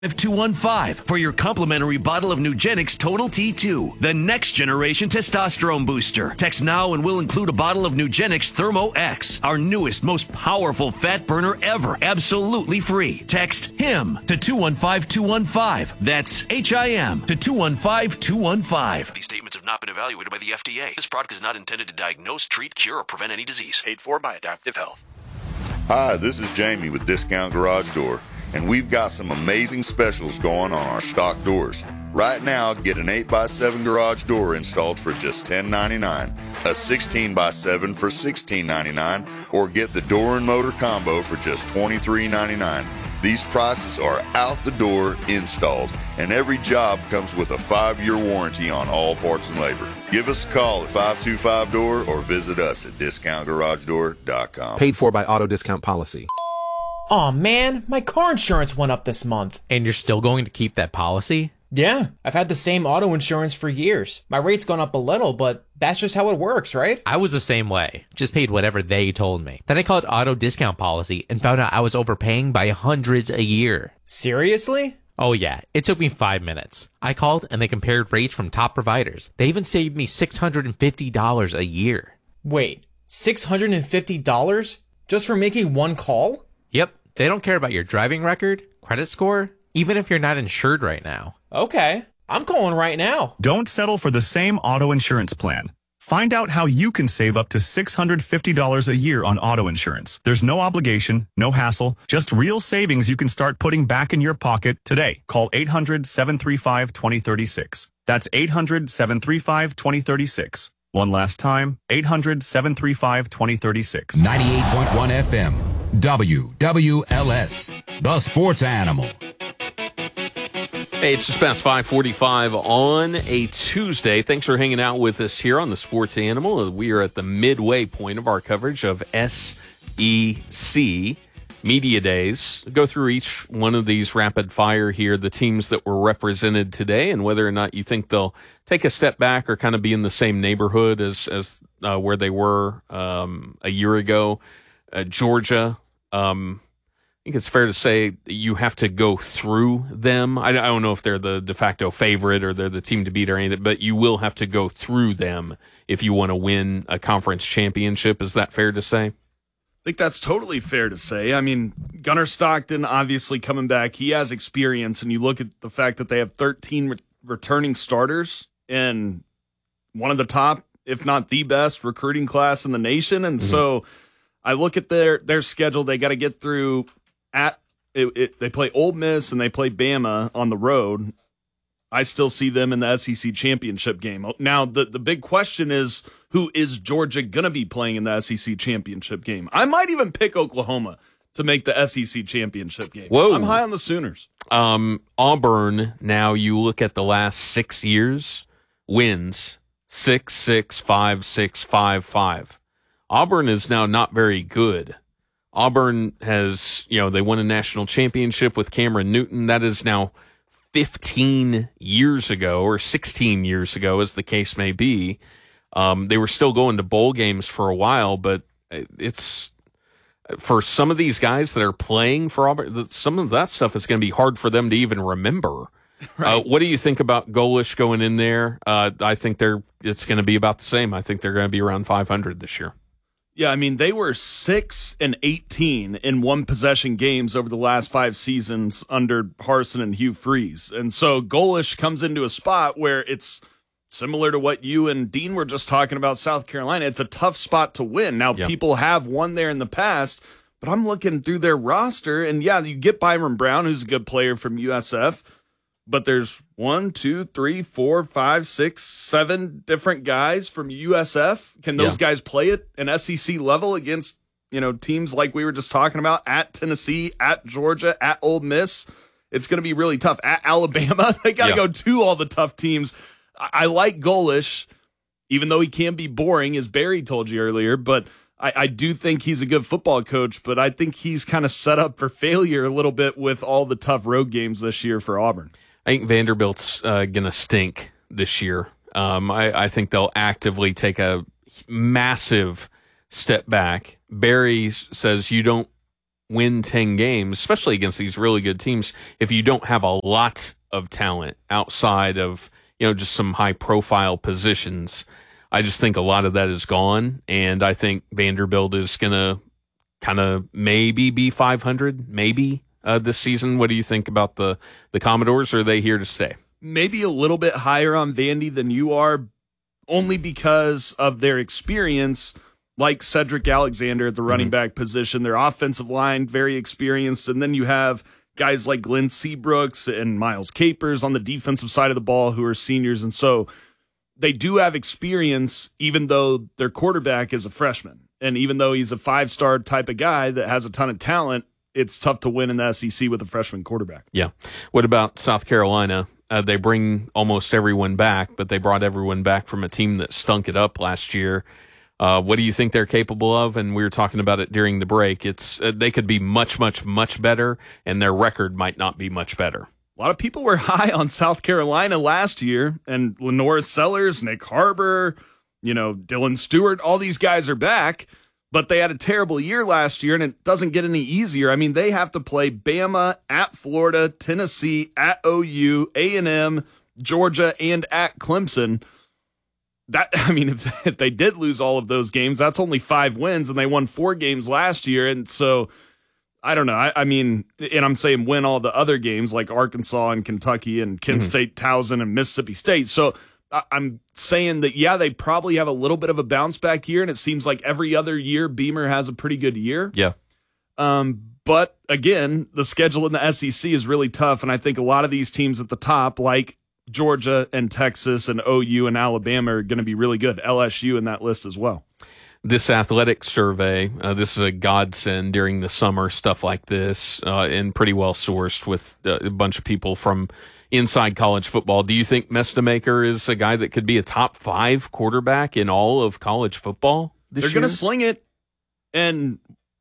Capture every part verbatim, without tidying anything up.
two one five for your complimentary bottle of Nugenix Total T two, the next generation testosterone booster. Text now and we'll include a bottle of Nugenix Thermo X, our newest, most powerful fat burner ever, absolutely free. Text HIM to two one five two one five. That's H I M to two one five two one five. These statements have not been evaluated by the F D A. This product is not intended to diagnose, treat, cure, or prevent any disease. Paid for by Adaptive Health. Hi, this is Jamie with Discount Garage Door, and we've got some amazing specials going on our stock doors. Right now, get an eight by seven garage door installed for just ten ninety-nine, a sixteen by seven for sixteen ninety-nine, or get the door and motor combo for just twenty-three ninety-nine. These prices are out the door installed, and every job comes with a five-year warranty on all parts and labor. Give us a call at five two five door or visit us at discount garage door dot com. Paid for by Auto Discount Policy. Aw, man, my car insurance went up this month. And you're still going to keep that policy? Yeah, I've had the same auto insurance for years. My rate's gone up a little, but that's just how it works, right? I was the same way. Just paid whatever they told me. Then I called Auto Discount Policy and found out I was overpaying by hundreds a year. Seriously? Oh yeah, it took me five minutes. I called and they compared rates from top providers. They even saved me six hundred fifty dollars a year. Wait, six hundred fifty dollars? Just for making one call? Yep, they don't care about your driving record, credit score, even if you're not insured right now. Okay, I'm calling right now. Don't settle for the same auto insurance plan. Find out how you can save up to six hundred fifty dollars a year on auto insurance. There's no obligation, no hassle, just real savings you can start putting back in your pocket today. Call eight hundred, seven three five, two zero three six. That's eight hundred, seven three five, two zero three six. One last time, eight hundred, seven three five, two zero three six. ninety-eight point one F M, W W L S, the sports animal. Hey, it's just past five forty-five on a Tuesday. Thanks for hanging out with us here on the Sports Animal. We are at the midway point of our coverage of S E C Media Days. Go through each one of these rapid fire here, the teams that were represented today, and whether or not you think they'll take a step back or kind of be in the same neighborhood as, as uh, where they were um, a year ago. Uh, Georgia, um I think it's fair to say you have to go through them. I, I don't know if they're the de facto favorite or they're the team to beat or anything, but you will have to go through them if you want to win a conference championship. Is that fair to say? I think that's totally fair to say. I mean, Gunnar Stockton obviously coming back. He has experience, and you look at the fact that they have thirteen re- returning starters and one of the top, if not the best, recruiting class in the nation. And mm-hmm. so I look at their, their schedule. They got to get through At it, it, they play Ole Miss and they play Bama on the road. I still see them in the S E C championship game. Now, the, the big question is, who is Georgia going to be playing in the S E C championship game? I might even pick Oklahoma to make the S E C championship game. Whoa. I'm high on the Sooners. Um, Auburn, now you look at the last six years, wins six, six, five, six, five, five. Auburn is now not very good. Auburn has, you know, they won a national championship with Cameron Newton. That is now fifteen years ago, or sixteen years ago, as the case may be. Um, they were still going to bowl games for a while, but it's, for some of these guys that are playing for Auburn, some of that stuff is going to be hard for them to even remember. Right. Uh, what do you think about Golish going in there? Uh, I think they're, it's going to be about the same. I think they're going to be around five hundred this year. Yeah, I mean, they were six and eighteen in one possession games over the last five seasons under Harsin and Hugh Freeze. And so Golish comes into a spot where it's similar to what you and Dean were just talking about South Carolina. It's a tough spot to win. Now, yep. people have won there in the past, but I'm looking through their roster, and yeah, you get Byron Brown, who's a good player from U S F, but there's one, two, three, four, five, six, seven different guys from U S F. Can those yeah. guys play at an S E C level against, you know, teams like we were just talking about at Tennessee, at Georgia, at Ole Miss? It's going to be really tough. At Alabama, they got to yeah. go to all the tough teams. I, I like Golish, even though he can be boring, as Barry told you earlier, but I, I do think he's a good football coach, but I think he's kind of set up for failure a little bit with all the tough road games this year for Auburn. I think Vanderbilt's uh, going to stink this year. Um, I, I think they'll actively take a massive step back. Barry says you don't win ten games, especially against these really good teams, if you don't have a lot of talent outside of, you know, just some high profile positions. I just think a lot of that is gone, and I think Vanderbilt is going to kind of maybe be five hundred, maybe uh, this season. What do you think about the, the Commodores? Or are they here to stay? Maybe a little bit higher on Vandy than you are, only because of their experience, like Cedric Alexander at the running mm-hmm. back position. Their offensive line, very experienced, and then you have guys like Glenn Seabrooks and Miles Capers on the defensive side of the ball who are seniors, and so they do have experience, even though their quarterback is a freshman. And even though he's a five-star type of guy that has a ton of talent, it's tough to win in the S E C with a freshman quarterback. Yeah. What about South Carolina? Uh, they bring almost everyone back, but they brought everyone back from a team that stunk it up last year. Uh, what do you think they're capable of? And we were talking about it during the break. It's uh, they could be much, much, much better, and their record might not be much better. A lot of people were high on South Carolina last year, and Lenora Sellers, Nick Harbor, you know, Dylan Stewart, all these guys are back, but they had a terrible year last year, and it doesn't get any easier. I mean, they have to play Bama, at Florida, Tennessee, at O U, A and M, Georgia, and at Clemson. That I mean, if, if they did lose all of those games, that's only five wins, and they won four games last year, and so I don't know. I, I mean, and I'm saying win all the other games like Arkansas and Kentucky and Kent mm-hmm. State, Towson, and Mississippi State. So I, I'm saying that, yeah, they probably have a little bit of a bounce back year, and it seems like every other year Beamer has a pretty good year. Yeah. Um, but again, the schedule in the S E C is really tough, and I think a lot of these teams at the top, like Georgia and Texas and O U and Alabama, are going to be really good. L S U in that list as well. This athletic survey, uh, this is a godsend during the summer, stuff like this, uh, and pretty well sourced with uh, a bunch of people from inside college football. Do you think Mestamaker is a guy that could be a top five quarterback in all of college football this They're year? They're going to sling it, and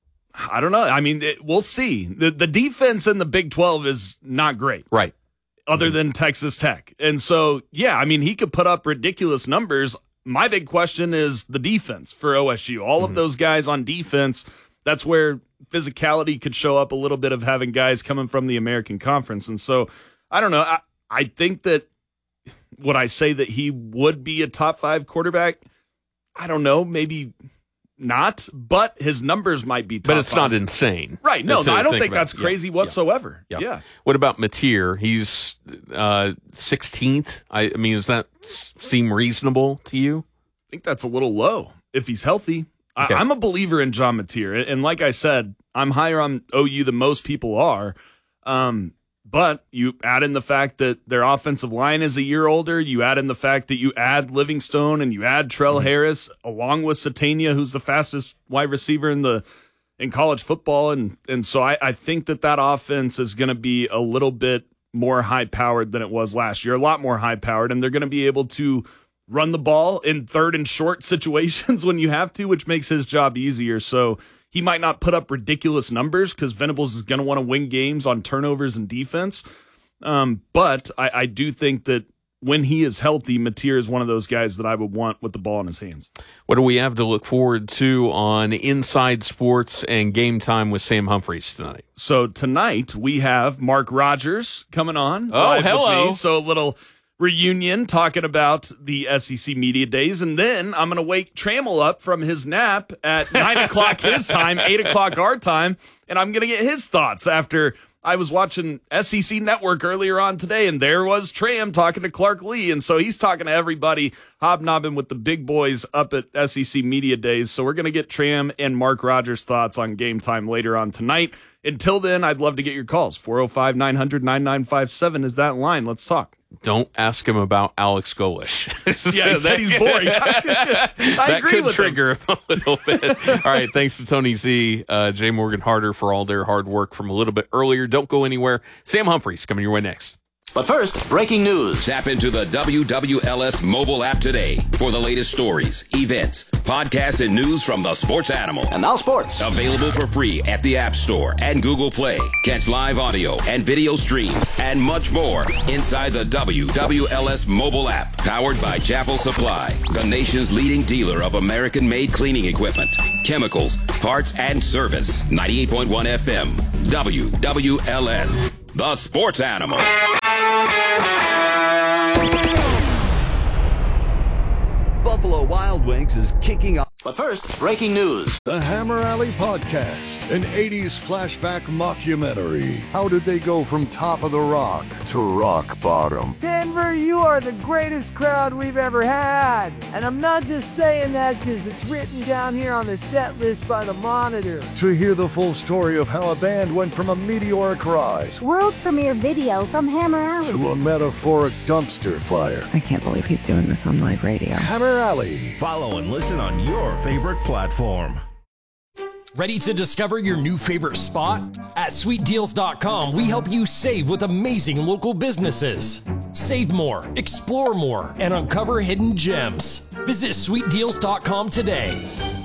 I don't know. I mean, it, we'll see. The, the defense in the Big twelve is not great. Right. Other mm-hmm. than Texas Tech. And so, yeah, I mean, he could put up ridiculous numbers. My big question is the defense for O S U. All mm-hmm. of those guys on defense, that's where physicality could show up a little bit of having guys coming from the American Conference. And so, I don't know. I, I think that, would I say that he would be a top five quarterback? I don't know. Maybe not, but his numbers might be top But it's five. not insane. Right. No, no I don't think, think that's it. crazy yeah. whatsoever. Yeah. yeah. What about Mateer? He's uh, sixteenth. I, I mean, does that s- seem reasonable to you? I think that's a little low if he's healthy. Okay. I, I'm a believer in John Mateer. And like I said, I'm higher on O U than most people are. Um, but you add in the fact that their offensive line is a year older. You add in the fact that you add Livingstone and you add Trell mm-hmm. Harris along with Satania, who's the fastest wide receiver in the in college football. And and so I, I think that that offense is going to be a little bit more high-powered than it was last year, a lot more high-powered. And they're going to be able to run the ball in third and short situations when you have to, which makes his job easier. So he might not put up ridiculous numbers because Venables is going to want to win games on turnovers and defense. Um, but I, I do think that when he is healthy, Mateer is one of those guys that I would want with the ball in his hands. What do we have to look forward to on Inside Sports and Game Time with Sam Humphreys tonight? So tonight we have Mark Rogers coming on. Oh, hello. With me. So a little reunion talking about the S E C Media Days. And then I'm going to wake Trammell up from his nap at nine o'clock his time, eight o'clock our time, and I'm going to get his thoughts after I was watching S E C Network earlier on today, and there was Tram talking to Clark Lee. And so he's talking to everybody, hobnobbing with the big boys up at S E C Media Days. So we're going to get Tram and Mark Rogers' thoughts on Game Time later on tonight. Until then, I'd love to get your calls. four oh five, nine hundred, ninety-nine fifty-seven is that line. Let's talk. Don't ask him about Alex Golesh. Yeah, he said he's boring. I that agree could with trigger him. him a little bit. All right, thanks to Tony Z, uh, Jay Morgan Harder for all their hard work from a little bit earlier. Don't go anywhere. Sam Humphreys coming your way next. But first, breaking news. Tap into the W W L S mobile app today for the latest stories, events, podcasts, and news from the sports animal. And now sports. Available for free at the App Store and Google Play. Catch live audio and video streams and much more inside the W W L S mobile app. Powered by Chapel Supply, the nation's leading dealer of American-made cleaning equipment, chemicals, parts, and service. ninety-eight point one F M, W W L S, the sports animal. Buffalo Wild Wings is kicking off. But first, breaking news. The Hammer Alley Podcast, an eighties flashback mockumentary. How did they go from top of the rock to rock bottom? Denver, you are the greatest crowd we've ever had. And I'm not just saying that because it's written down here on the set list by the Monitor. To hear the full story of how a band went from a meteoric rise, world premiere video from Hammer Alley, to a metaphoric dumpster fire. I can't believe he's doing this on live radio. Hammer Alley. Follow and listen on your favorite platform. Ready to discover your new favorite spot? At sweet deals dot com, we help you save with amazing local businesses. Save more, explore more, and uncover hidden gems. Visit sweet deals dot com today.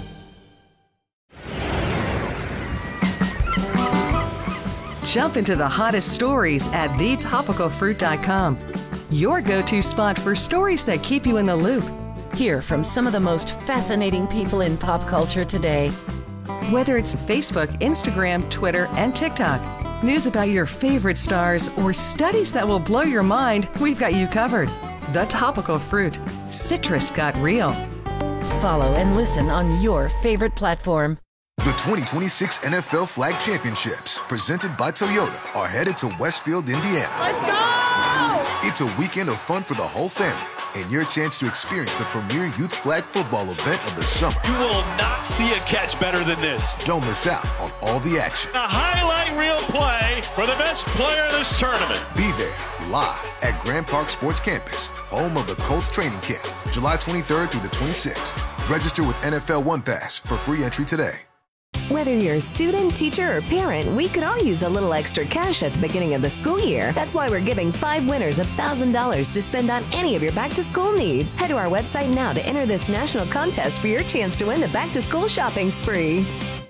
Jump into the hottest stories at the topical fruit dot com. Your go-to spot for stories that keep you in the loop. Hear from some of the most fascinating people in pop culture today. Whether it's Facebook, Instagram, Twitter, and TikTok, news about your favorite stars, or studies that will blow your mind, we've got you covered. The Topical Fruit. Citrus got real. Follow and listen on your favorite platform. The twenty twenty-six N F L Flag Championships, presented by Toyota, are headed to Westfield, Indiana. Let's go! It's a weekend of fun for the whole family, and your chance to experience the premier youth flag football event of the summer. You will not see a catch better than this. Don't miss out on all the action. A highlight reel play for the best player of this tournament. Be there, live at Grand Park Sports Campus, home of the Colts training camp, July twenty-third through the twenty-sixth. Register with N F L One Pass for free entry today. Whether you're a student, teacher, or parent, we could all use a little extra cash at the beginning of the school year. That's why we're giving five winners one thousand dollars to spend on any of your back-to-school needs. Head to our website now to enter this national contest for your chance to win the back-to-school shopping spree.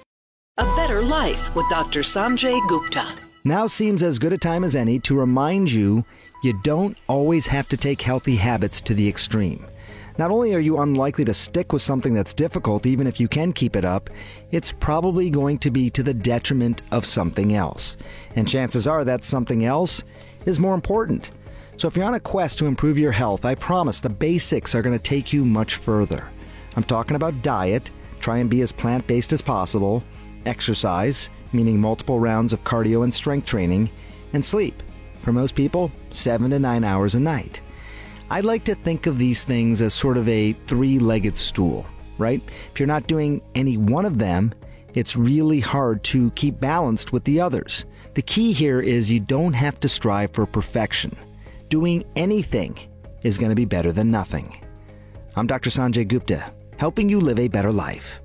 A better life with Doctor Sanjay Gupta. Now seems as good a time as any to remind you you don't always have to take healthy habits to the extreme. Not only are you unlikely to stick with something that's difficult, even if you can keep it up, it's probably going to be to the detriment of something else. And chances are that something else is more important. So if you're on a quest to improve your health, I promise the basics are going to take you much further. I'm talking about diet, try and be as plant-based as possible, exercise, meaning multiple rounds of cardio and strength training, and sleep. For most people, seven to nine hours a night. I like to think of these things as sort of a three-legged stool, right? If you're not doing any one of them, it's really hard to keep balanced with the others. The key here is you don't have to strive for perfection. Doing anything is going to be better than nothing. I'm Doctor Sanjay Gupta, helping you live a better life.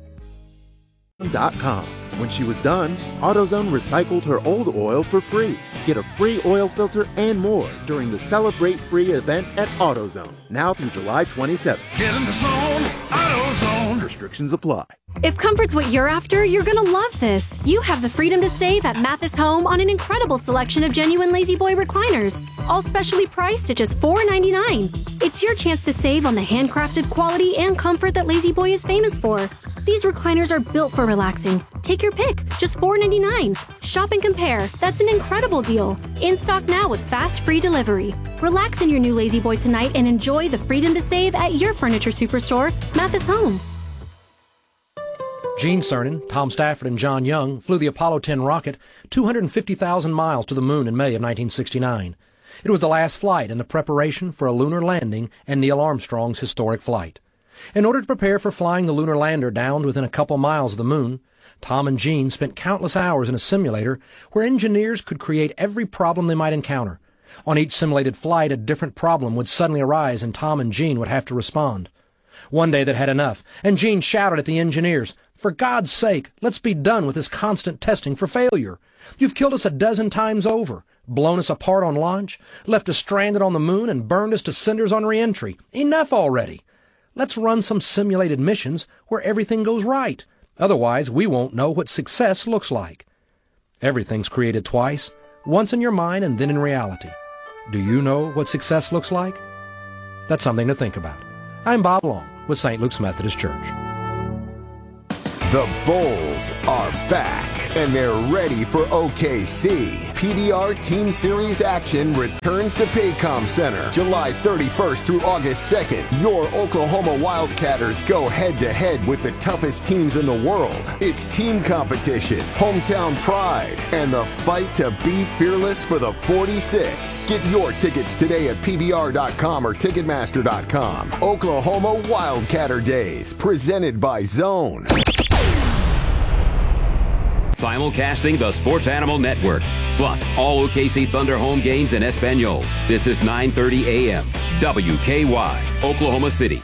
Dot com. When she was done, AutoZone recycled her old oil for free. Get a free oil filter and more during the Celebrate Free event at AutoZone, now through July twenty-seventh. Get in the zone, AutoZone. Restrictions apply. If comfort's what you're after, you're gonna love this. You have the freedom to save at Mathis Home on an incredible selection of genuine La-Z-Boy recliners, all specially priced at just four ninety-nine. It's your chance to save on the handcrafted quality and comfort that La-Z-Boy is famous for. These recliners are built for relaxing. Take your pick, just four ninety-nine. Shop and compare. That's an incredible deal. In stock now with fast free delivery. Relax in your new La-Z-Boy tonight and enjoy the freedom to save at your furniture superstore, Mathis Home. Gene Cernan, Tom Stafford, and John Young flew the Apollo ten rocket two hundred fifty thousand miles to the moon in May of nineteen sixty-nine. It was the last flight in the preparation for a lunar landing and Neil Armstrong's historic flight. In order to prepare for flying the lunar lander down within a couple miles of the moon, Tom and Gene spent countless hours in a simulator where engineers could create every problem they might encounter. On each simulated flight, a different problem would suddenly arise and Tom and Gene would have to respond. One day they'd had enough, and Gene shouted at the engineers, "For God's sake, let's be done with this constant testing for failure. You've killed us a dozen times over. blown us apart on launch, left us stranded on the moon, and burned us to cinders on re-entry. Enough already. Let's run some simulated missions where everything goes right. Otherwise, we won't know what success looks like. Everything's created twice, once in your mind and then in reality. Do you know what success looks like? That's something to think about. I'm Bob Long with Saint Luke's Methodist Church. The Bulls are back, and they're ready for O K C. P B R Team Series action returns to Paycom Center July thirty-first through August second. Your Oklahoma Wildcatters go head-to-head with the toughest teams in the world. It's team competition, hometown pride, and the fight to be fearless for the forty-six. Get your tickets today at P B R dot com or Ticketmaster dot com. Oklahoma Wildcatter Days, presented by Zone. Simulcasting the Sports Animal Network, plus all O K C Thunder home games in Espanol. This is nine thirty a.m. W K Y, Oklahoma City.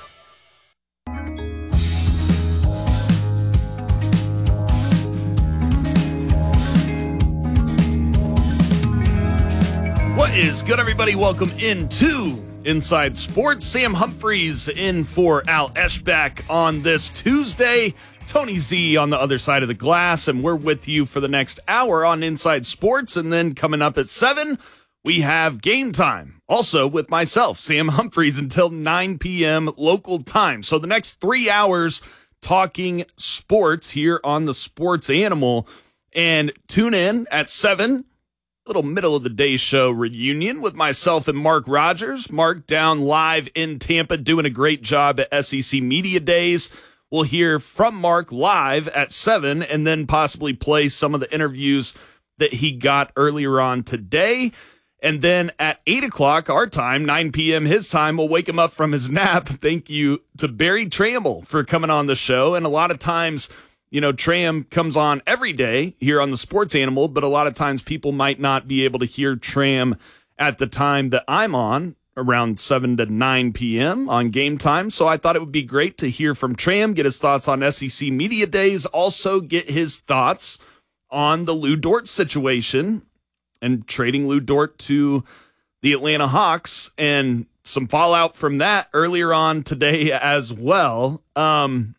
What is good, everybody? Welcome into Inside Sports. Sam Humphreys in for Al Eschbach on this Tuesday. Tony Z on the other side of the glass, and we're with you for the next hour on Inside Sports. And then coming up at seven, we have Game Time. Also with myself, Sam Humphreys, until nine p.m. local time. So the next three hours talking sports here on the Sports Animal. And tune in at seven, little middle of the day show reunion with myself and Mark Rogers. Mark down live in Tampa, doing a great job at S E C Media Days. We'll hear from Mark live at seven and then possibly play some of the interviews that he got earlier on today. And then at eight o'clock, our time, nine p.m. his time, we'll wake him up from his nap. Thank you to Barry Trammell for coming on the show. And a lot of times, you know, Tram comes on every day here on the Sports Animal, but a lot of times people might not be able to hear Tram at the time that I'm on, around seven to nine p.m. on Game Time. So I thought it would be great to hear from Tram, get his thoughts on S E C Media Days, also get his thoughts on the Lou Dort situation and trading Lou Dort to the Atlanta Hawks and some fallout from that earlier on today as well. Um,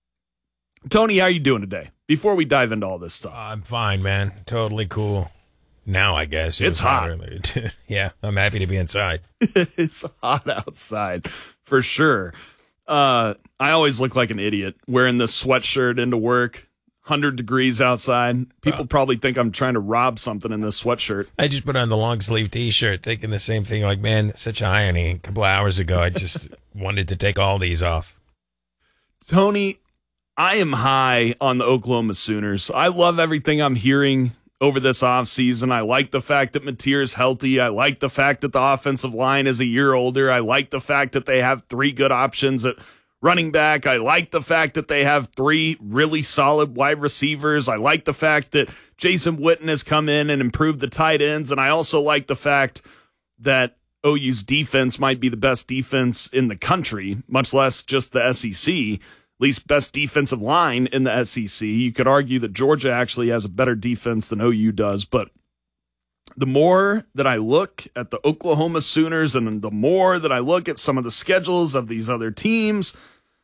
Tony, how are you doing today? Before we dive into all this stuff. I'm fine, man. Totally cool. Now, I guess. It it's hot. Yeah, I'm happy to be inside. It's hot outside, for sure. Uh, I always look like an idiot wearing this sweatshirt into work, one hundred degrees outside. People oh. probably think I'm trying to rob something in this sweatshirt. I just put on the long-sleeve T-shirt thinking the same thing. Like, man, such irony. A couple of hours ago, I just wanted to take all these off. Tony, I am high on the Oklahoma Sooners. I love everything I'm hearing over this offseason. I like the fact that Mateer's healthy. I like the fact that the offensive line is a year older. I like the fact that they have three good options at running back. I like the fact that they have three really solid wide receivers. I like the fact that Jason Witten has come in and improved the tight ends. And I also like the fact that O U's defense might be the best defense in the country, much less just the S E C. At least best defensive line in the S E C. You could argue that Georgia actually has a better defense than O U does, but the more that I look at the Oklahoma Sooners and the more that I look at some of the schedules of these other teams,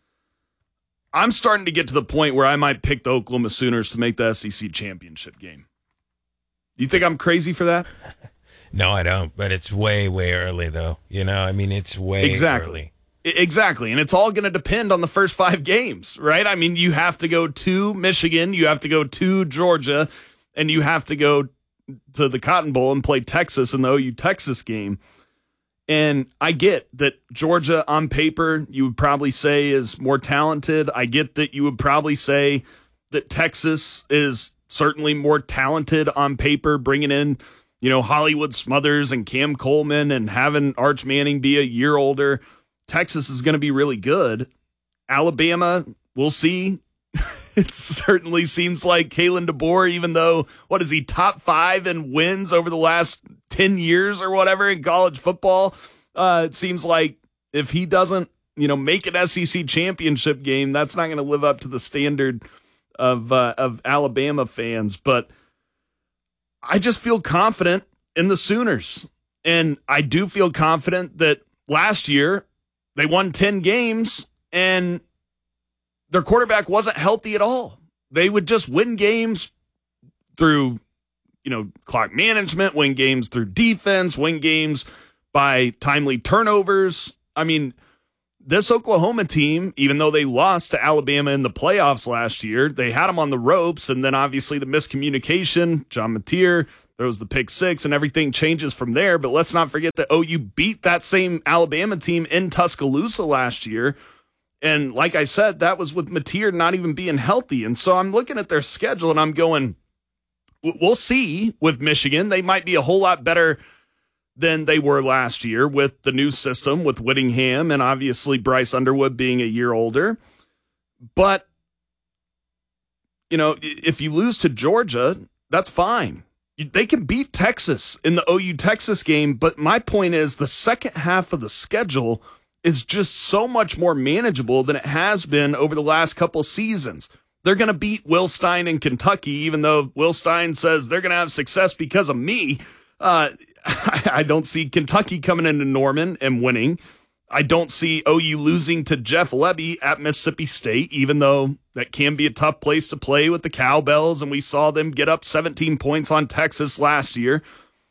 I'm starting to get to the point where I might pick the Oklahoma Sooners to make the S E C championship game. Do you think I'm crazy for that? No, I don't, but it's way, way early, though. You know, I mean, it's way exactly. early. Exactly. And it's all going to depend on the first five games, right? I mean, you have to go to Michigan, you have to go to Georgia, and you have to go to the Cotton Bowl and play Texas in the O U Texas game. And I get that Georgia on paper, you would probably say is more talented. I get that you would probably say that Texas is certainly more talented on paper, bringing in, you know, Hollywood Smothers and Cam Coleman and having Arch Manning be a year older. Texas is going to be really good. Alabama, we'll see. It certainly seems like Kalen DeBoer, even though, what is he, top five in wins over the last ten years or whatever in college football? Uh, it seems like if he doesn't, you know, make an S E C championship game, that's not going to live up to the standard of uh, of Alabama fans. But I just feel confident in the Sooners. And I do feel confident that last year they won ten games and their quarterback wasn't healthy at all. They would just win games through, you know, clock management, win games through defense, win games by timely turnovers. I mean, this Oklahoma team, even though they lost to Alabama in the playoffs last year, they had them on the ropes, and then obviously the miscommunication, John Mateer throws the pick six, and everything changes from there. But let's not forget that O U beat that same Alabama team in Tuscaloosa last year. And like I said, that was with Mateer not even being healthy. And so I'm looking at their schedule, and I'm going, we'll see with Michigan. They might be a whole lot better than they were last year with the new system, with Whittingham and obviously Bryce Underwood being a year older. But, you know, if you lose to Georgia, that's fine. They can beat Texas in the O U-Texas game, but my point is the second half of the schedule is just so much more manageable than it has been over the last couple seasons. They're going to beat Will Stein in Kentucky, even though Will Stein says they're going to have success because of me. Uh, I don't see Kentucky coming into Norman and winning. I don't see O U losing to Jeff Lebby at Mississippi State, even though that can be a tough place to play with the Cowbells, and we saw them get up seventeen points on Texas last year.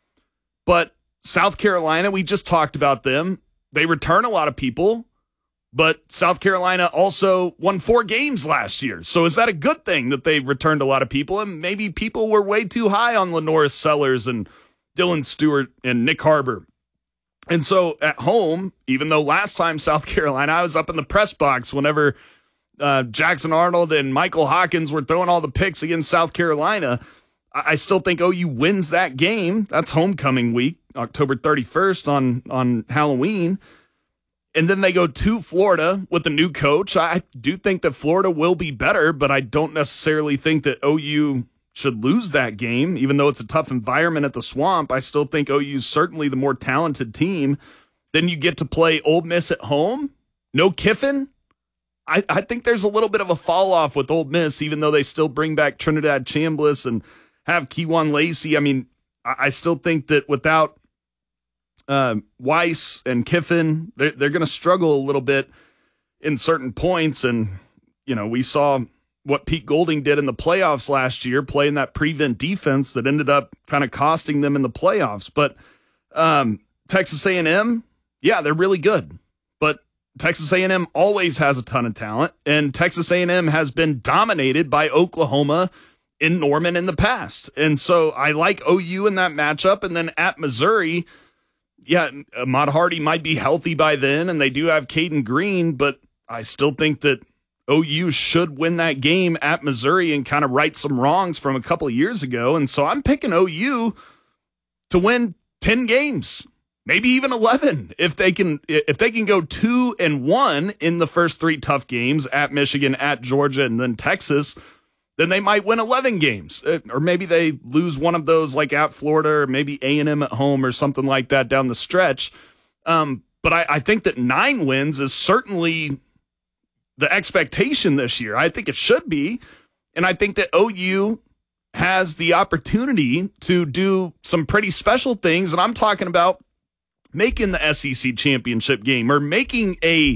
But South Carolina, we just talked about them. They return a lot of people, but South Carolina also won four games last year. So is that a good thing that they returned a lot of people? And maybe people were way too high on Lenoris Sellers and Dylan Stewart and Nick Harbor. And so at home, even though last time South Carolina, I was up in the press box whenever uh, Jackson Arnold and Michael Hawkins were throwing all the picks against South Carolina, I still think O U wins that game. That's homecoming week, October thirty-first on, on Halloween. And then they go to Florida with the new coach. I do think that Florida will be better, but I don't necessarily think that O U should lose that game, even though it's a tough environment at the Swamp. I still think O U is certainly the more talented team. Then you get to play Ole Miss at home. No Kiffin. I, I think there's a little bit of a fall off with Ole Miss, even though they still bring back Trinidad Chambliss and have Kewan Lacey. I mean, I, I still think that without uh, Weiss and Kiffin, they're, they're going to struggle a little bit in certain points. And, you know, we saw what Pete Golding did in the playoffs last year, playing that prevent defense that ended up kind of costing them in the playoffs. But um, Texas A and M, yeah, they're really good. But Texas A and M always has a ton of talent, and Texas A and M has been dominated by Oklahoma in Norman in the past. And so I like O U in that matchup. And then at Missouri, yeah, Ahmad Hardy might be healthy by then, and they do have Caden Green, but I still think that O U should win that game at Missouri and kind of right some wrongs from a couple of years ago. And so I'm picking O U to win ten games, maybe even eleven. If they can, if they can go two and one in the first three tough games at Michigan, at Georgia, and then Texas, then they might win eleven games. Or maybe they lose one of those like at Florida, or maybe A and M at home or something like that down the stretch. Um, but I, I think that nine wins is certainly the expectation this year. I think it should be. And I think that O U has the opportunity to do some pretty special things. And I'm talking about making the S E C championship game, or making a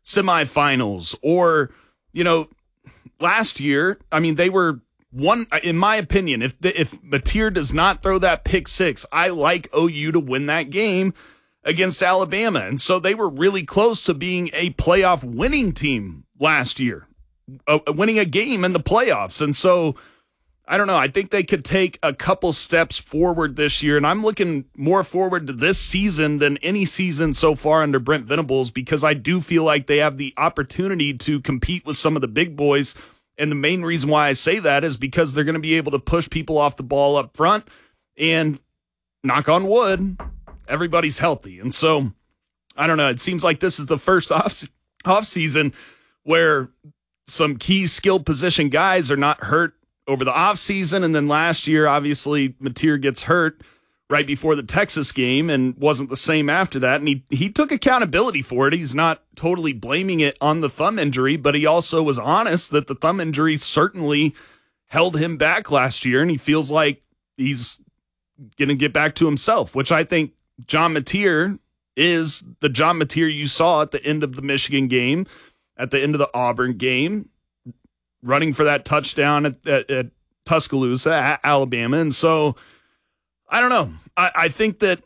semifinals, or, you know, last year, I mean, they were one, in my opinion, if the, if Mateer does not throw that pick six, I like O U to win that game against Alabama. And so they were really close to being a playoff winning team last year, uh, winning a game in the playoffs. And so, I don't know, I think they could take a couple steps forward this year. And I'm looking more forward to this season than any season so far under Brent Venables, because I do feel like they have the opportunity to compete with some of the big boys. And the main reason why I say that is because they're going to be able to push people off the ball up front, and knock on wood, everybody's healthy. And so, I don't know, it seems like this is the first off, off season where some key skill position guys are not hurt over the offseason. And then last year, obviously, Mateer gets hurt right before the Texas game and wasn't the same after that. And he, he took accountability for it. He's not totally blaming it on the thumb injury, but he also was honest that the thumb injury certainly held him back last year. And he feels like he's going to get back to himself, which I think John Mateer is the John Mateer you saw at the end of the Michigan game, at the end of the Auburn game, running for that touchdown at, at, at Tuscaloosa, at Alabama. And so, I don't know. I, I think that,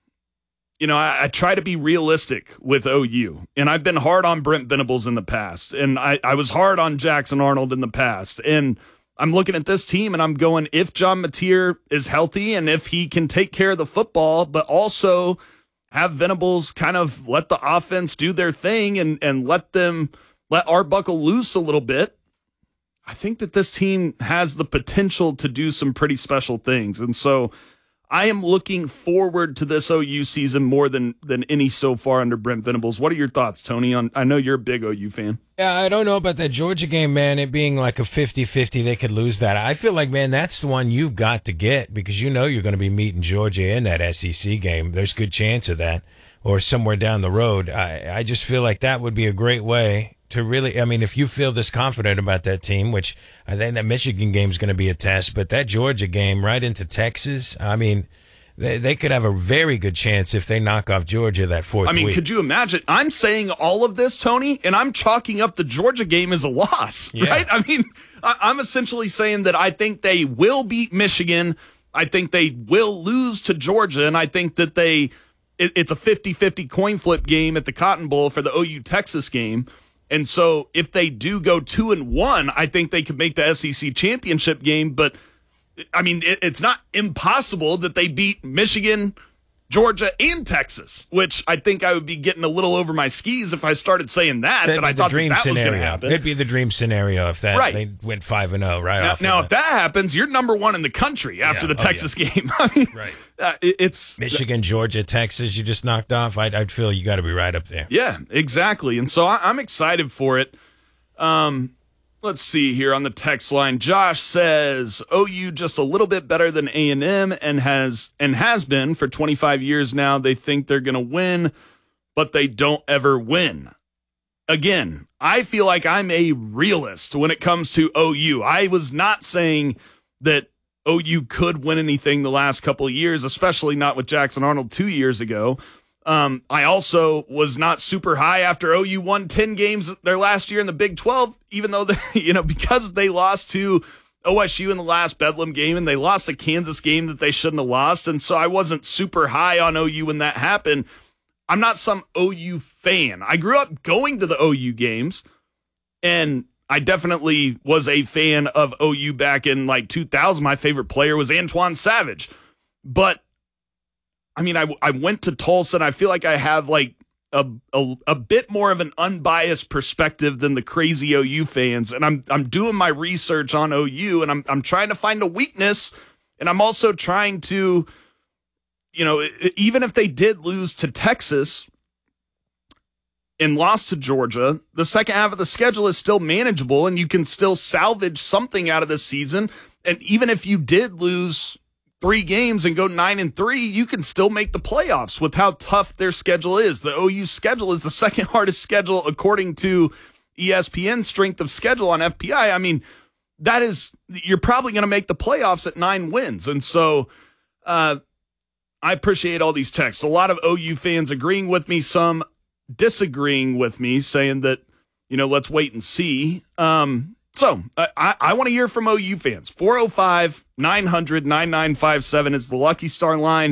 you know, I, I try to be realistic with O U. And I've been hard on Brent Venables in the past. And I, I was hard on Jackson Arnold in the past. And I'm looking at this team and I'm going, if John Mateer is healthy and if he can take care of the football, but also have Venables kind of let the offense do their thing and, and let them let Arbuckle loose a little bit, I think that this team has the potential to do some pretty special things. And so I am looking forward to this O U season more than than any so far under Brent Venables. What are your thoughts, Tony? On I know you're a big O U fan. Yeah, I don't know about that Georgia game, man, it being like a fifty-fifty, they could lose that. I feel like, man, that's the one you've got to get because you know you're going to be meeting Georgia in that S E C game. There's a good chance of that or somewhere down the road. I, I just feel like that would be a great way to really, I mean, if you feel this confident about that team, which I think that Michigan game is going to be a test, but that Georgia game right into Texas, I mean, they, they could have a very good chance if they knock off Georgia that fourth I mean, week. could you imagine? I'm saying all of this, Tony, and I'm chalking up the Georgia game as a loss, Yeah. right? I mean, I, I'm essentially saying that I think they will beat Michigan. I think they will lose to Georgia, and I think that they it, it's a fifty-fifty coin flip game at the Cotton Bowl for the O U Texas game. And so if they do go two and one, I think they could make the S E C championship game. But I mean, it, it's not impossible that they beat Michigan, Georgia, and Texas, which I think I would be getting a little over my skis if I started saying that. That'd that I be the thought dream that, that was going to scenario. happen. It'd be the dream scenario if that Right. they went five and zero right Now, off. now of if that happens, you're number one in the country after Yeah. the Oh, Texas game. I mean, right. uh, it, it's Michigan, Georgia, Texas, you just knocked off. I'd, I'd feel you got to be right up there. Yeah, exactly. And so I, I'm excited for it. Um, let's see here on the text line. Josh says O U just a little bit better than A and M and has and has been for twenty-five years now. They think they're going to win, but they don't ever win. Again, I feel like I'm a realist when it comes to O U. I was not saying that O U could win anything the last couple of years, especially not with Jackson Arnold two years ago. Um, I also was not super high after O U won ten games their last year in the Big twelve, even though, they, you know, because they lost to O S U in the last Bedlam game and they lost a Kansas game that they shouldn't have lost. And so I wasn't super high on O U when that happened. I'm not some O U fan. I grew up going to the O U games, and I definitely was a fan of O U back in like two thousand. My favorite player was Antoine Savage. But I mean, I, I went to Tulsa, and I feel like I have like a, a a bit more of an unbiased perspective than the crazy O U fans. And I'm I'm doing my research on O U, and I'm I'm trying to find a weakness, and I'm also trying to, you know, even if they did lose to Texas and lost to Georgia, the second half of the schedule is still manageable, and you can still salvage something out of this season. And even if you did lose three games and go nine and three, you can still make the playoffs with how tough their schedule is. The O U schedule is the second hardest schedule according to E S P N strength of schedule on F P I. I mean, that is, you're probably going to make the playoffs at nine wins. And so uh, I appreciate all these texts. A lot of O U fans agreeing with me, some disagreeing with me, saying that, you know, let's wait and see. Um, So I, I want to hear from O U fans. four oh five, nine hundred, ninety-nine fifty-seven is the Lucky Star line.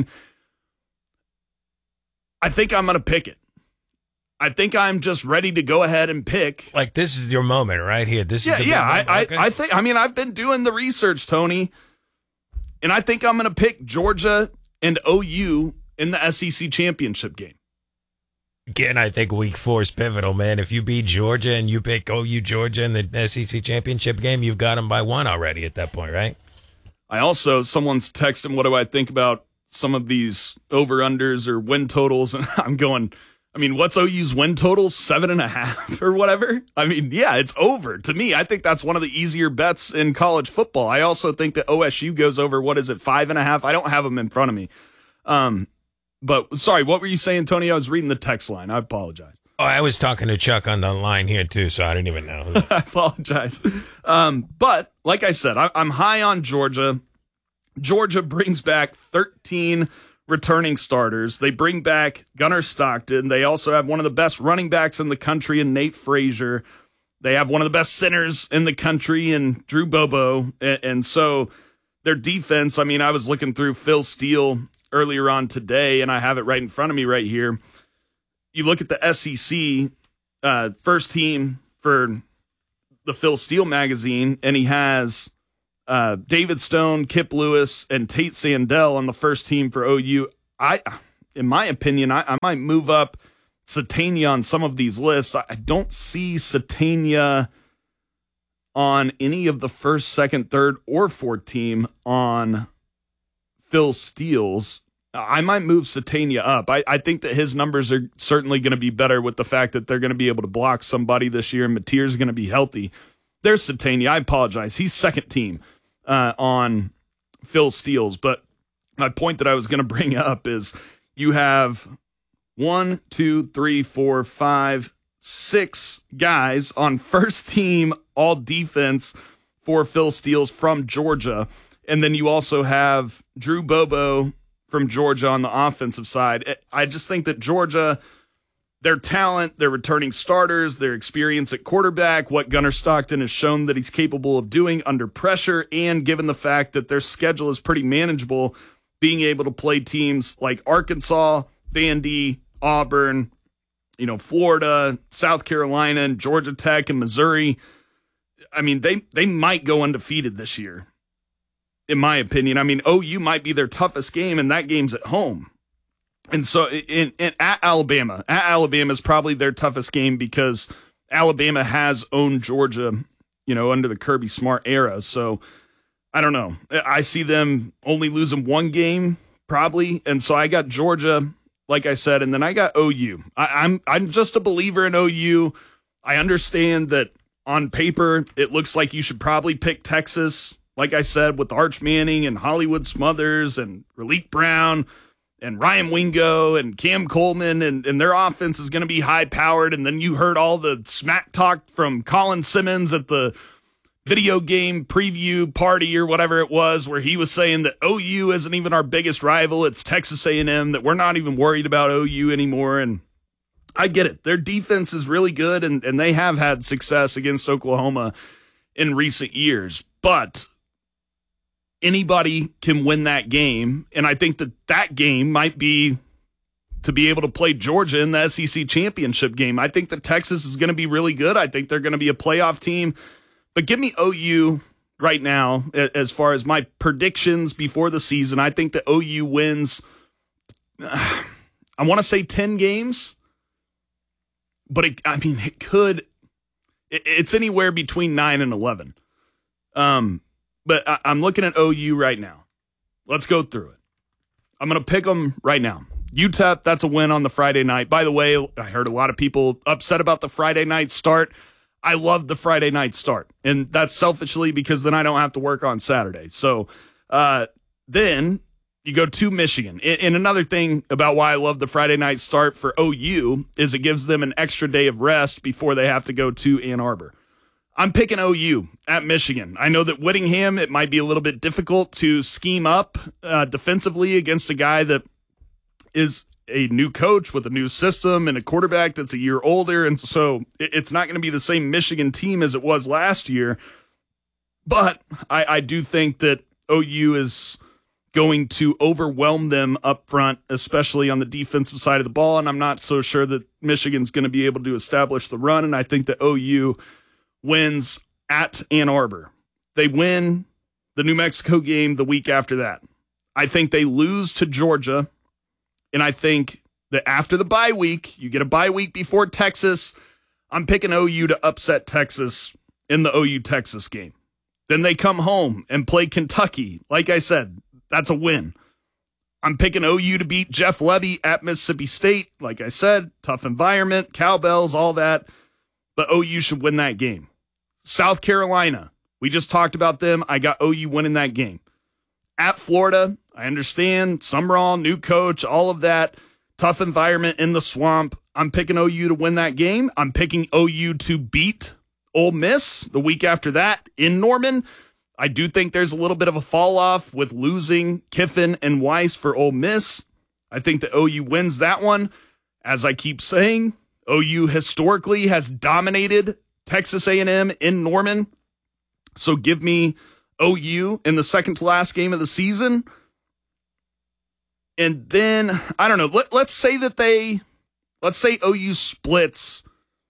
I think I'm going to pick it. I think I'm just ready to go ahead and pick. Like, this is your moment right here. This yeah, is the yeah. big moment. I, Okay. I, I think. I mean, I've been doing the research, Tony, and I think I'm going to pick Georgia and O U in the S E C championship game. Again, I think week four is pivotal, man. If you beat Georgia and you pick O U Georgia in the S E C championship game, you've got them by one already at that point, right? I also, someone's texting, what do I think about some of these over-unders or win totals? And I'm going, I mean, what's O U's win total? Seven and a half or whatever? I mean, yeah, it's over. To me, I think that's one of the easier bets in college football. I also think that O S U goes over, what is it, five and a half? I don't have them in front of me. Um, But, sorry, what were you saying, Tony? I was reading the text line. I apologize. Oh, I was talking to Chuck on the line here, too, so I didn't even know. I apologize. Um, but, like I said, I, I'm high on Georgia. Georgia brings back thirteen returning starters. They bring back Gunnar Stockton. They also have one of the best running backs in the country in Nate Frazier. They have one of the best centers in the country in Drew Bobo. And, and so their defense, I mean, I was looking through Phil Steele earlier on today, and I have it right in front of me right here. You look at the S E C uh, first team for the Phil Steele magazine, and he has Uh, David Stone, Kip Lewis, and Tate Sandell on the first team for O U. I, in my opinion, I, I might move up Satania on some of these lists. I, I don't see Satania on any of the first, second, third, or fourth team on Phil Steele's. I might move Satania up. I, I think that his numbers are certainly going to be better with the fact that they're going to be able to block somebody this year, and Mateer's going to be healthy. There's Satania. I apologize. He's second team uh, on Phil Steele's. But my point that I was going to bring up is you have one, two, three, four, five, six guys on first team all defense for Phil Steele's from Georgia. And then you also have Drew Bobo from Georgia on the offensive side. I just think that Georgia, their talent, their returning starters, their experience at quarterback, what Gunnar Stockton has shown that he's capable of doing under pressure, and given the fact that their schedule is pretty manageable, being able to play teams like Arkansas, Vandy, Auburn, you know, Florida, South Carolina, and Georgia Tech and Missouri. I mean, they, they might go undefeated this year, in my opinion. I mean, O U might be their toughest game, and that game's at home. And so in, in at Alabama, at Alabama is probably their toughest game because Alabama has owned Georgia, you know, under the Kirby Smart era. So I don't know. I see them only losing one game probably. And so I got Georgia, like I said, and then I got O U. I, I'm, I'm just a believer in O U. I understand that on paper, it looks like you should probably pick Texas. Like I said, with Arch Manning and Hollywood Smothers and Raleek Brown and Ryan Wingo and Cam Coleman, and, and their offense is going to be high-powered. And then you heard all the smack talk from Colin Simmons at the video game preview party or whatever it was, where he was saying that O U isn't even our biggest rival. It's Texas A and M, that we're not even worried about O U anymore. And I get it. Their defense is really good, and, and they have had success against Oklahoma in recent years. But anybody can win that game, and I think that that game might be to be able to play Georgia in the S E C championship game. I think that Texas is going to be really good. I think they're going to be a playoff team. But give me O U right now as far as my predictions before the season. I think that O U wins, uh, I want to say ten games, but it, I mean, it could, it, it's anywhere between nine and eleven. Um, But I'm looking at O U right now. Let's go through it. I'm going to pick them right now. U T E P, that's a win on the Friday night. By the way, I heard a lot of people upset about the Friday night start. I love the Friday night start, and that's selfishly because then I don't have to work on Saturday. So uh, then you go to Michigan. And another thing about why I love the Friday night start for O U is it gives them an extra day of rest before they have to go to Ann Arbor. I'm picking O U at Michigan. I know that Whittingham, it might be a little bit difficult to scheme up uh, defensively against a guy that is a new coach with a new system and a quarterback that's a year older. And so it's not going to be the same Michigan team as it was last year. But I, I do think that O U is going to overwhelm them up front, especially on the defensive side of the ball. And I'm not so sure that Michigan's going to be able to establish the run. And I think that O U wins at Ann Arbor. They win the New Mexico game the week after that. I think they lose to Georgia, and I think that after the bye week, you get a bye week before Texas, I'm picking O U to upset Texas in the O U-Texas game. Then they come home and play Kentucky. Like I said, that's a win. I'm picking O U to beat Jeff Lebby at Mississippi State. Like I said, tough environment, cowbells, all that. But O U should win that game. South Carolina, we just talked about them. I got O U winning that game. At Florida, I understand, Summerall, new coach, all of that. Tough environment in the swamp. I'm picking O U to win that game. I'm picking O U to beat Ole Miss the week after that in Norman. I do think there's a little bit of a fall off with losing Kiffin and Weiss for Ole Miss. I think that O U wins that one. As I keep saying, O U historically has dominated Texas A and M in Norman. So give me O U in the second to last game of the season. And then, I don't know, let, let's say that they, let's say O U splits.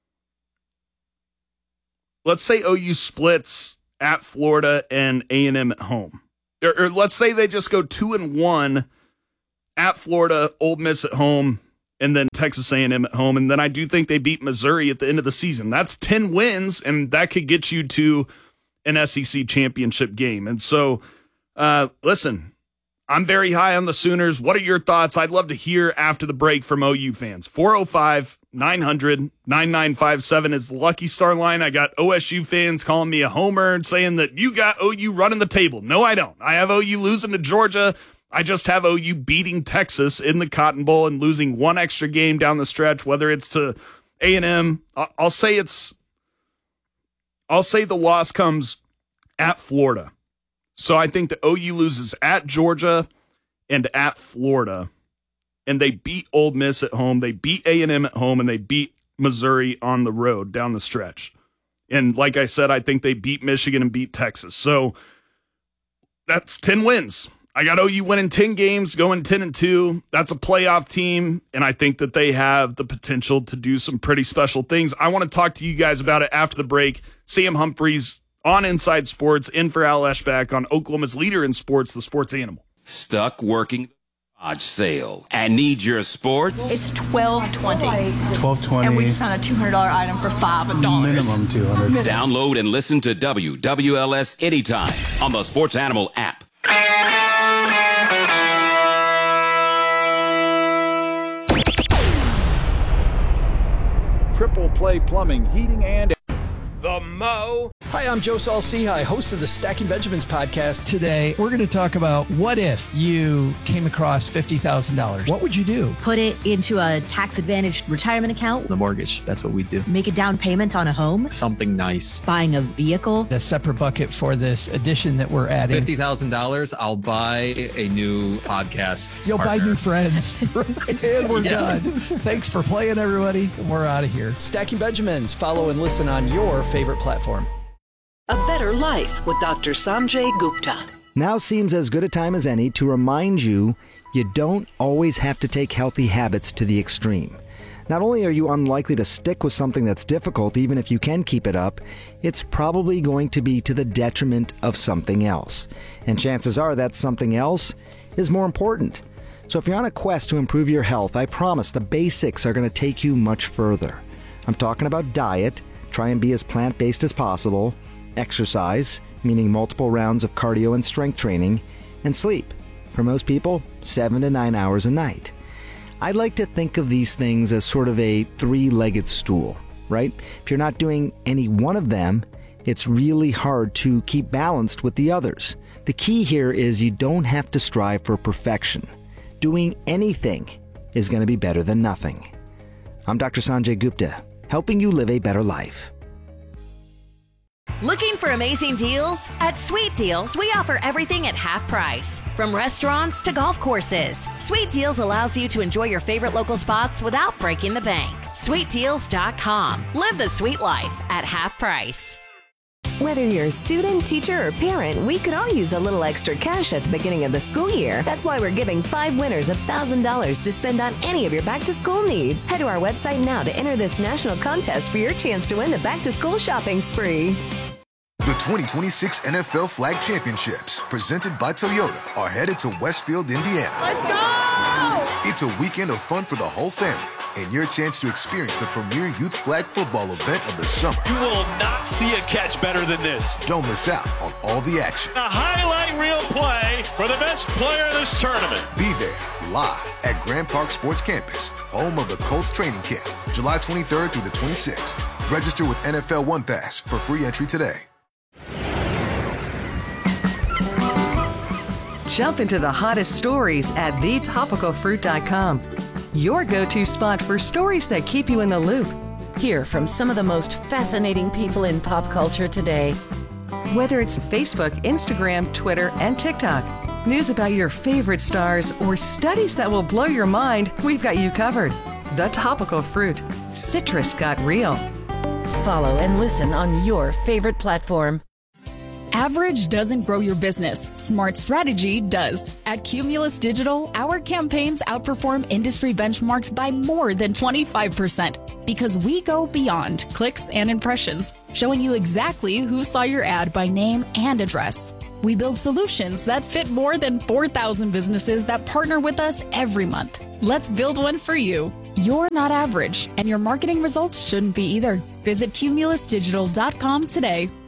Let's say O U splits at Florida and A and M at home. Or, or let's say they just go two and one at Florida, Ole Miss at home, and then Texas A and M at home. And then I do think they beat Missouri at the end of the season. That's ten wins, and that could get you to an S E C championship game. And so, uh, listen, I'm very high on the Sooners. What are your thoughts? I'd love to hear after the break from O U fans. four oh five, nine hundred, nine nine five seven is the Lucky Star line. I got O S U fans calling me a homer and saying that you got O U running the table. No, I don't. I have O U losing to Georgia. I just have O U beating Texas in the Cotton Bowl and losing one extra game down the stretch, whether it's to A and M. I'll say it's, I'll say the loss comes at Florida. So I think that O U loses at Georgia and at Florida, and they beat Ole Miss at home, they beat A and M at home, and they beat Missouri on the road down the stretch. And like I said, I think they beat Michigan and beat Texas. So that's ten wins. I got O U winning ten games, going ten and two. That's a playoff team, and I think that they have the potential to do some pretty special things. I want to talk to you guys about it after the break. Sam Humphreys on Inside Sports, in for Al Eschbach on Oklahoma's leader in sports, the Sports Animal. Stuck working garage sale and need your sports? It's twelve twenty. twelve twenty. And we just found a two hundred dollars item for five dollars. Minimum two hundred. Download and listen to W W L S anytime on the Sports Animal app. Triple Play Plumbing, Heating, and The Mo. Hi, I'm Joe Saul-Sehy, host of the Stacking Benjamins podcast. Today, we're going to talk about what if you came across fifty thousand dollars? What would you do? Put it into a tax-advantaged retirement account. The mortgage, that's what we do. Make a down payment on a home. Something nice. Buying a vehicle. A separate bucket for this addition that we're adding. fifty thousand dollars, I'll buy a new podcast You'll partner. buy new friends. And we're Yeah. done. Thanks for playing, everybody. We're out of here. Stacking Benjamins. Follow and listen on your favorite platform. A Better Life with Doctor Sanjay Gupta. Now seems as good a time as any to remind you you don't always have to take healthy habits to the extreme. Not only are you unlikely to stick with something that's difficult, even if you can keep it up, it's probably going to be to the detriment of something else. And chances are that something else is more important. So if you're on a quest to improve your health, I promise the basics are going to take you much further. I'm talking about diet. Try and be as plant-based as possible. Exercise, meaning multiple rounds of cardio and strength training, and sleep. For most people, seven to nine hours a night. I'd like to think of these things as sort of a three-legged stool, right? If you're not doing any one of them, it's really hard to keep balanced with the others. The key here is you don't have to strive for perfection. Doing anything is going to be better than nothing. I'm Doctor Sanjay Gupta, helping you live a better life. Looking for amazing deals? At Sweet Deals, we offer everything at half price. From restaurants to golf courses, Sweet Deals allows you to enjoy your favorite local spots without breaking the bank. sweet deals dot com. Live the sweet life at half price. Whether you're a student, teacher, or parent, we could all use a little extra cash at the beginning of the school year. That's why we're giving five winners one thousand dollars to spend on any of your back-to-school needs. Head to our website now to enter this national contest for your chance to win the back-to-school shopping spree. The twenty twenty-six N F L Flag Championships, presented by Toyota, are headed to Westfield, Indiana. Let's go! It's a weekend of fun for the whole family, and your chance to experience the premier youth flag football event of the summer. You will not see a catch better than this. Don't miss out on all the action. A highlight reel play for the best player in this tournament. Be there live at Grand Park Sports Campus, home of the Colts training camp, July twenty-third through the twenty-sixth. Register with N F L One Pass for free entry today. Jump into the hottest stories at the topical fruit dot com. Your go-to spot for stories that keep you in the loop. Hear from some of the most fascinating people in pop culture today. Whether it's Facebook, Instagram, Twitter, and TikTok, news about your favorite stars, or studies that will blow your mind, we've got you covered. The Topical Fruit. Citrus got real. Follow and listen on your favorite platform. Average doesn't grow your business. Smart strategy does. At Cumulus Digital, our campaigns outperform industry benchmarks by more than twenty-five percent because we go beyond clicks and impressions, showing you exactly who saw your ad by name and address. We build solutions that fit more than four thousand businesses that partner with us every month. Let's build one for you. You're not average, and your marketing results shouldn't be either. Visit cumulus digital dot com today.